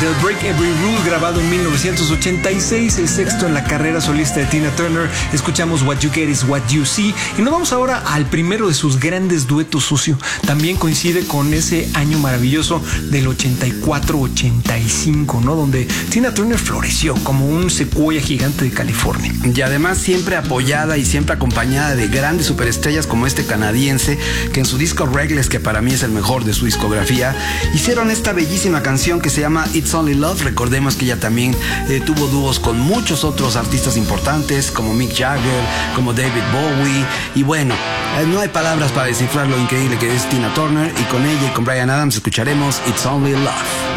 They'll Break Every Rule, grabado en 1986, el sexto en la carrera solista de Tina Turner. Escuchamos What You Get Is What You See. Y nos vamos ahora al primero de sus grandes duetos, Sucio. También coincide con ese año maravilloso del 84-85, ¿no? Donde Tina Turner floreció como un secuoya gigante de California. Y además siempre apoyada y siempre acompañada de grandes superestrellas como este canadiense, que en su disco Reckless, que para mí es el mejor de su discografía, hicieron esta bellísima canción que se llama It's Only Love. Recordemos que ella también tuvo dúos con muchos otros artistas importantes como Mick Jagger, como David Bowie, y bueno, no hay palabras para descifrar lo increíble que es Tina Turner, y con ella y con Bryan Adams escucharemos It's Only Love.